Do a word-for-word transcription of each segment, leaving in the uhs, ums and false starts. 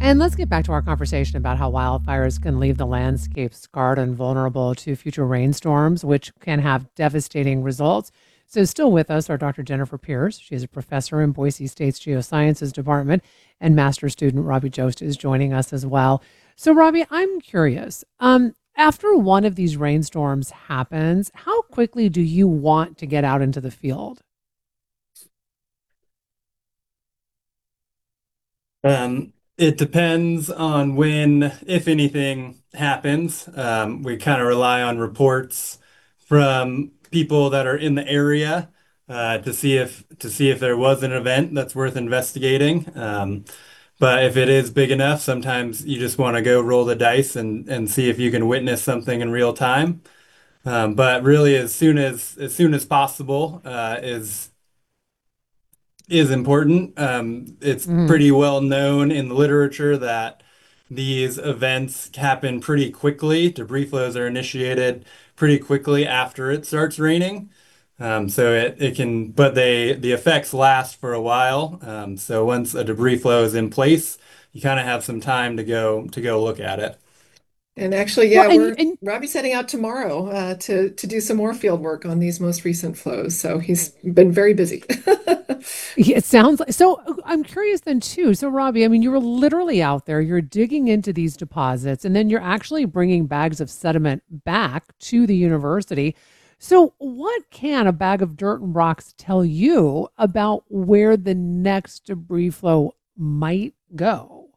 And let's get back to our conversation about how wildfires can leave the landscape scarred and vulnerable to future rainstorms, which can have devastating results. So, still with us are Doctor Jennifer Pierce. She is a professor in Boise State's Geosciences Department, and master student Robbie Jost is joining us as well. So, Robbie, I'm curious. Um, after one of these rainstorms happens, how quickly do you want to get out into the field? Um, it depends on when, if anything, happens. Um, we kind of rely on reports from people that are in the area uh, to see if to see if there was an event that's worth investigating. Um, but if it is big enough, sometimes you just want to go roll the dice and and see if you can witness something in real time. Um, but really, as soon as as soon as possible uh, is is important. Um, it's Mhm. pretty well known in the literature that these events happen pretty quickly. Debris flows are initiated pretty quickly after it starts raining. Um, so it, it can, but they the effects last for a while. Um, so once a debris flow is in place, you kind of have some time to go to go look at it. And actually, Well, yeah, and we're and Robbie's heading out tomorrow uh, to to do some more field work on these most recent flows. So he's been very busy. Yeah, it sounds like so. uh, I'm curious then too. So, Robbie, I mean, you were literally out there. You're digging into these deposits, and then you're actually bringing bags of sediment back to the university. So, what can a bag of dirt and rocks tell you about where the next debris flow might go?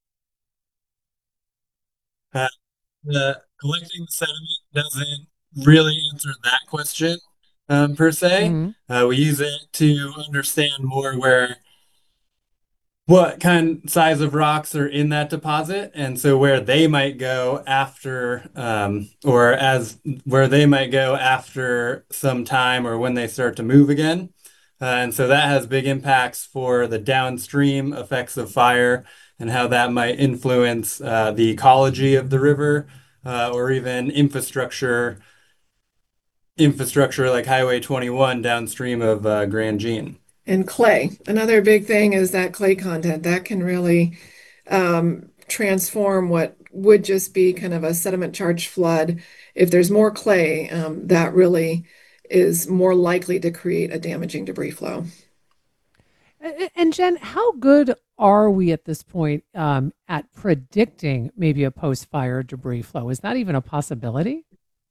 Uh, the collecting the sediment doesn't really answer that question um, per se. Hmm. Uh, we use it to understand more where what kind size of rocks are in that deposit, and so where they might go after, um, or as where they might go after some time or when they start to move again. Uh, and so that has big impacts for the downstream effects of fire and how that might influence uh, the ecology of the river uh, or even infrastructure, infrastructure like Highway twenty-one downstream of uh, Grand Jean. And clay. Another big thing is that clay content that can really um, transform what would just be kind of a sediment charged flood. If there's more clay, um, that really is more likely to create a damaging debris flow. A- And Jen, how good are we at this point um, at predicting maybe a post-fire debris flow? Is that even a possibility?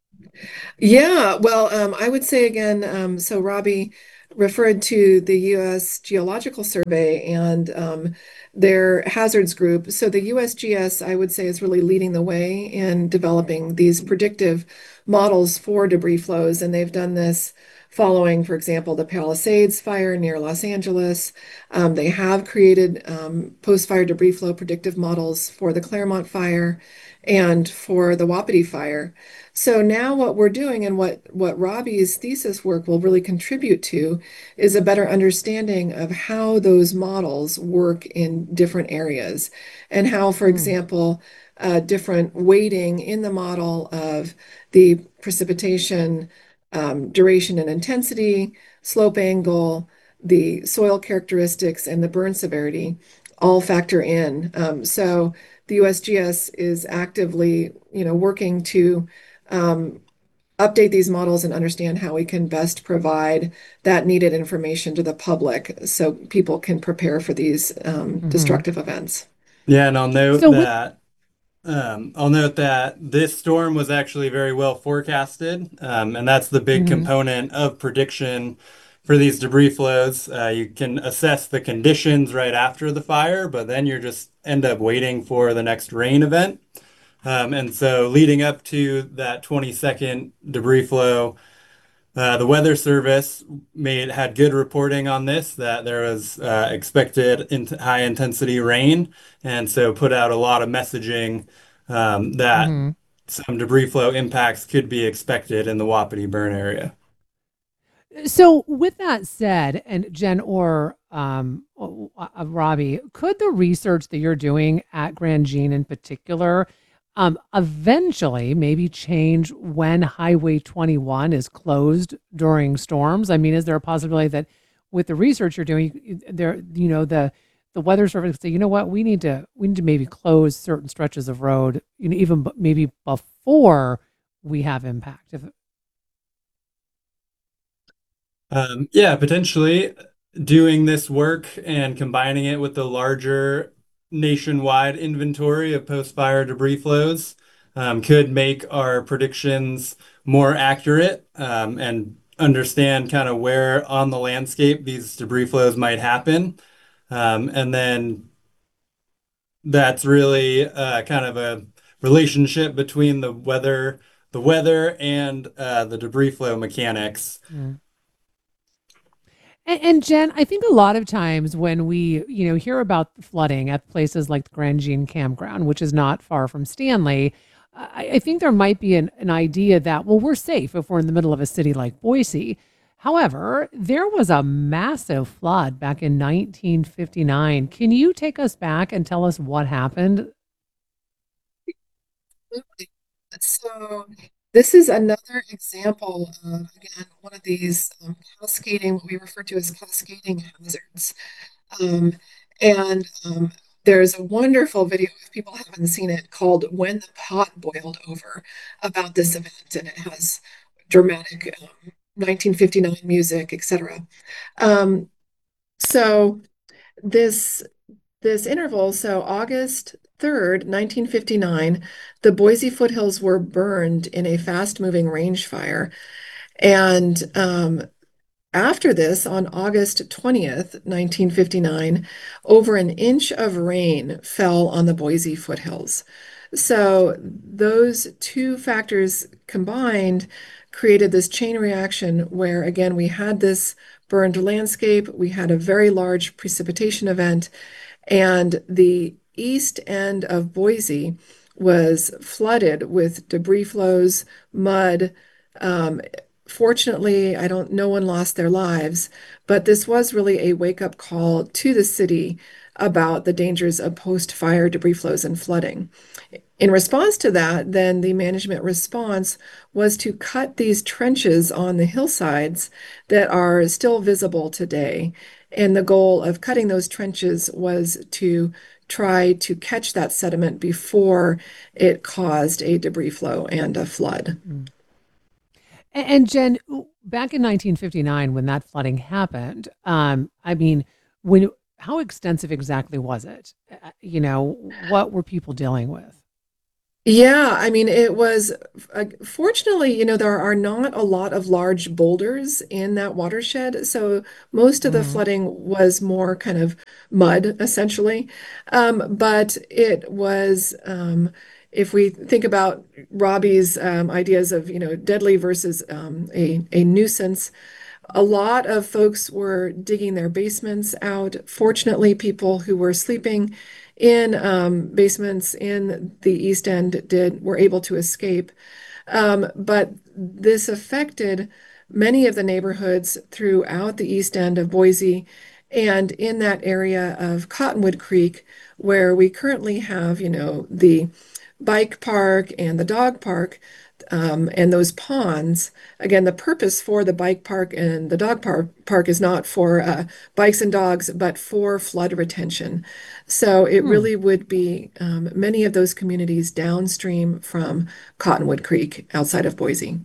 Yeah, well, um, I would say again, um, so Robbie referred to the U S. Geological Survey and um, their hazards group. So the U S G S, I would say, is really leading the way in developing these predictive models for debris flows. And they've done this following, for example, the Palisades fire near Los Angeles. Um, they have created um, post-fire debris flow predictive models for the Claremont fire and for the Wapiti fire. So now what we're doing and what what Robbie's thesis work will really contribute to is a better understanding of how those models work in different areas and how, for Mm. example, uh, different weighting in the model of the precipitation um, duration and intensity, slope angle, the soil characteristics, and the burn severity all factor in. Um, so the U S G S is actively, you know, working to um, update these models and understand how we can best provide that needed information to the public so people can prepare for these um, Hmm. destructive events. Yeah, and I'll note So with that Um, I'll note that this storm was actually very well forecasted, um, and that's the big mhm. component of prediction for these debris flows. Uh, you can assess the conditions right after the fire, but then you're just end up waiting for the next rain event. Um, and so leading up to that twenty second debris flow, uh, the Weather Service made had good reporting on this that there was uh, expected in high intensity rain, and so put out a lot of messaging um, that Mhm. some debris flow impacts could be expected in the Wapiti burn area. So with that said, and Jen or um, uh, uh, Robbie, could the research that you're doing at Grand Jean in particular um, eventually maybe change when Highway twenty-one is closed during storms? I mean, is there a possibility that with the research you're doing, you- there, you know, the the weather service could say, you know what, we need to we need to maybe close certain stretches of road, you know, even b- maybe before we have impact. If Um, yeah, potentially doing this work and combining it with the larger nationwide inventory of post-fire debris flows um, could make our predictions more accurate um, and understand kind of where on the landscape these debris flows might happen. Um, and then that's really uh, kind of a relationship between the weather, the weather and uh, the debris flow mechanics. Mm. And, and Jen, I think a lot of times when we, you know, hear about flooding at places like the Grand Jean Campground, which is not far from Stanley, I, I think there might be an, an idea that, well, we're safe if we're in the middle of a city like Boise. However, there was a massive flood back in nineteen fifty-nine. Can you take us back and tell us what happened? Absolutely. So this is another example of, again, one of these um, cascading, what we refer to as cascading hazards. Um, and um, there's a wonderful video, if people haven't seen it, called When the Pot Boiled Over about this event. And it has dramatic um, nineteen fifty-nine music, et cetera. Um, so this this interval, so August third, nineteen fifty-nine, the Boise foothills were burned in a fast-moving range fire. And um, after this, on August twentieth, nineteen fifty-nine, over an inch of rain fell on the Boise foothills. So those two factors combined created this chain reaction where, again, we had this burned landscape, we had a very large precipitation event, and the east end of Boise was flooded with debris flows, mud. Um, Fortunately, I don't, no one lost their lives, but this was really a wake-up call to the city about the dangers of post-fire debris flows and flooding. In response to that, then the management response was to cut these trenches on the hillsides that are still visible today. And the goal of cutting those trenches was to try to catch that sediment before it caused a debris flow and a flood. Mm. And, and Jen, back in nineteen fifty-nine, when that flooding happened, um, I mean, when how extensive exactly was it? Uh, You know, what were people dealing with? Yeah, I mean, it was uh, fortunately, you know, there are not a lot of large boulders in that watershed. So most of the Mm. flooding was more kind of mud, essentially. Um, but it was, um, if we think about Robbie's um, ideas of, you know, deadly versus um, a, a nuisance, a lot of folks were digging their basements out. Fortunately, people who were sleeping in um, basements in the East End did were able to escape. Um, but this affected many of the neighborhoods throughout the East End of Boise and in that area of Cottonwood Creek, where we currently have, you know, the bike park and the dog park, um, and those ponds. Again, the purpose for the bike park and the dog park, park is not for uh, bikes and dogs, but for flood retention. So it Hmm. really would be um, many of those communities downstream from Cottonwood Creek outside of Boise.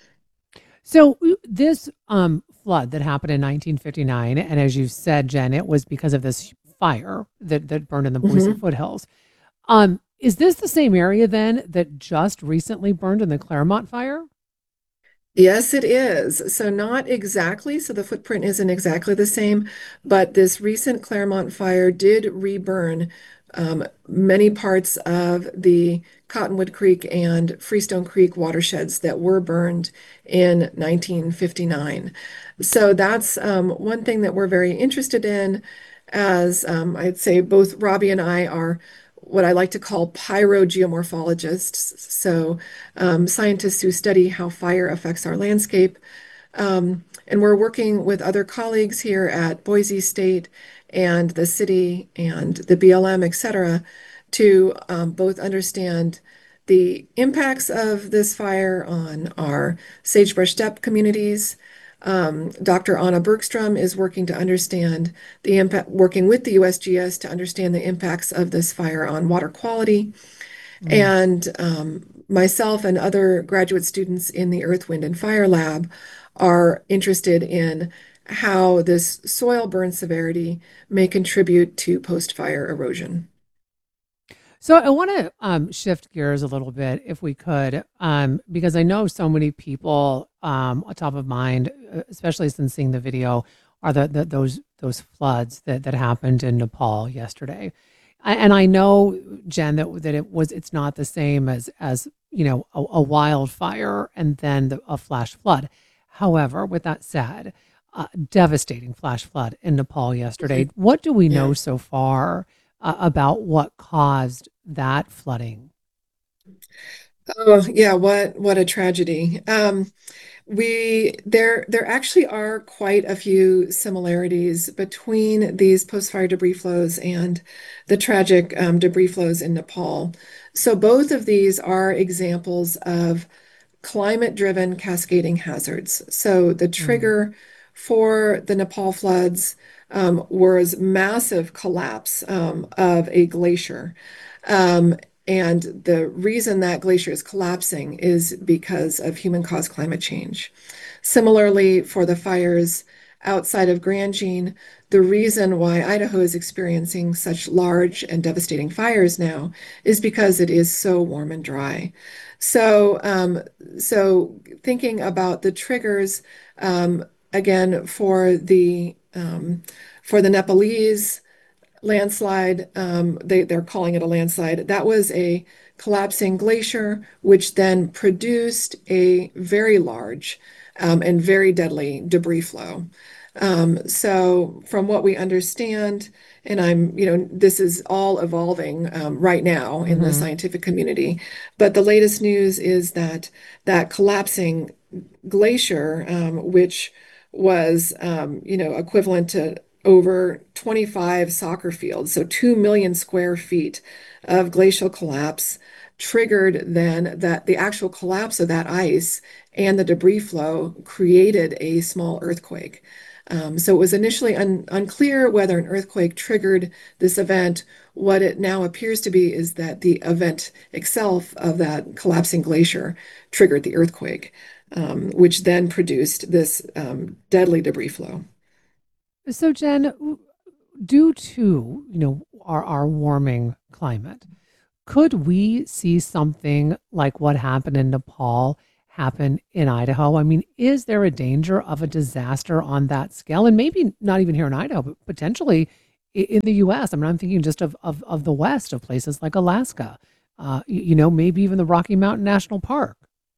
So w- this um, flood that happened in nineteen fifty-nine, and as you said, Jen, it was because of this fire that, that burned in the Boise Mhm. foothills. Um, is this the same area then that just recently burned in the Claremont fire? Yes, it is. So not exactly. So the footprint isn't exactly the same, but this recent Claremont fire did reburn um, many parts of the Cottonwood Creek and Freestone Creek watersheds that were burned in nineteen fifty-nine. So that's um, one thing that we're very interested in, as um, I'd say both Robbie and I are what I like to call pyrogeomorphologists. So um, scientists who study how fire affects our landscape. Um, and we're working with other colleagues here at Boise State and the city and the B L M, et cetera, to um, both understand the impacts of this fire on our sagebrush steppe communities, Um, Doctor Anna Bergstrom is working to understand the impact, working with the U S G S to understand the impacts of this fire on water quality. Mm. And um, myself and other graduate students in the Earth, Wind, and Fire Lab are interested in how this soil burn severity may contribute to post-fire erosion. So I want to um, shift gears a little bit, if we could, um, because I know so many people um, on top of mind, uh, especially since seeing the video, are the, the those those floods that that happened in Nepal yesterday. I, and I know, Jen, that that it was it's not the same as as you know a, a wildfire and then the, a flash flood. However, with that said, uh, devastating flash flood in Nepal yesterday. Mhm. What do we Yeah. know so far uh, about what caused that flooding? Oh, yeah, what what a tragedy. Um, we there there actually are quite a few similarities between these post-fire debris flows and the tragic um, debris flows in Nepal. So both of these are examples of climate-driven cascading hazards. So the Mm. trigger for the Nepal floods um, was massive collapse um, of a glacier. Um, and the reason that glacier is collapsing is because of human-caused climate change. Similarly, for the fires outside of Grand Jean, the reason why Idaho is experiencing such large and devastating fires now is because it is so warm and dry. So, um, so thinking about the triggers, um, again, for the um, for the Nepalese landslide. Um, they, they're calling it a landslide. That was a collapsing glacier, which then produced a very large um, and very deadly debris flow. Um, so, from what we understand, and I'm, you know, this is all evolving um, right now in the Hmm. scientific community, but the latest news is that that collapsing glacier, um, which was, um, you know, equivalent to over twenty-five soccer fields, so two million square feet of glacial collapse, triggered then that the actual collapse of that ice and the debris flow created a small earthquake. Um, so it was initially un unclear whether an earthquake triggered this event. What it now appears to be is that the event itself of that collapsing glacier triggered the earthquake, um, which then produced this um, deadly debris flow. So, Jen, w- due to you know our our warming climate, could we see something like what happened in Nepal happen in Idaho? I mean, is there a danger of a disaster on that scale? And maybe not even here in Idaho, but potentially i- in the U S. I mean, I'm thinking just of, of, of the West, of places like Alaska, uh, y- you know, maybe even the Rocky Mountain National Park.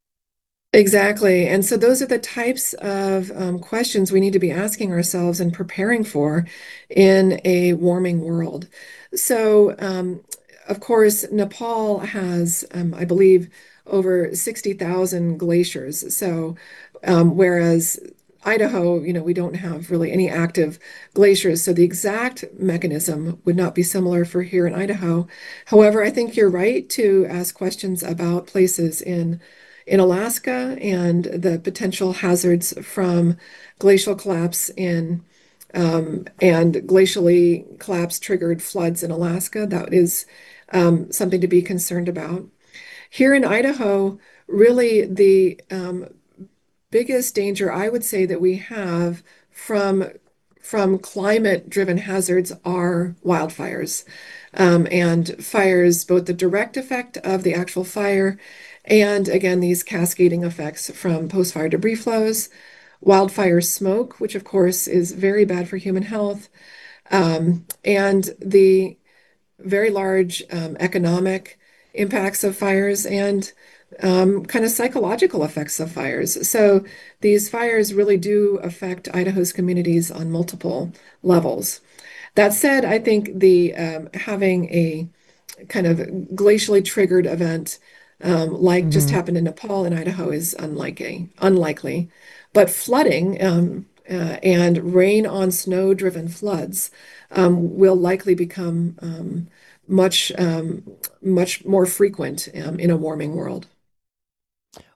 Exactly. And so those are the types of um, questions we need to be asking ourselves and preparing for in a warming world. So, um, of course, Nepal has, um, I believe, over sixty thousand glaciers. So, um, whereas Idaho, you know, we don't have really any active glaciers. So the exact mechanism would not be similar for here in Idaho. However, I think you're right to ask questions about places in in Alaska and the potential hazards from glacial collapse in um, and glacially collapse triggered floods in Alaska. That is um, something to be concerned about. Here in Idaho, really the um, biggest danger I would say that we have from from climate-driven hazards are wildfires. Um, and fires, both the direct effect of the actual fire and again, these cascading effects from post-fire debris flows, wildfire smoke, which of course is very bad for human health, um, and the very large um, economic impacts of fires and um, kind of psychological effects of fires. So these fires really do affect Idaho's communities on multiple levels. That said, I think the um, having a kind of glacially triggered event um, like just Hmm. happened in Nepal and Idaho is unlikely. Unlikely, but flooding um, uh, and rain on snow driven floods um, will likely become um, much um, much more frequent um, in a warming world.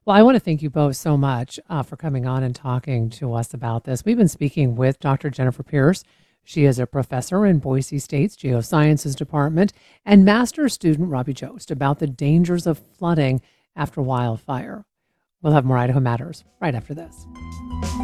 Well, I want to thank you both so much uh, for coming on and talking to us about this. We've been speaking with Doctor Jennifer Pierce. She is a professor in Boise State's Geosciences Department, and master's student Robbie Jost about the dangers of flooding after wildfire. We'll have more Idaho Matters right after this.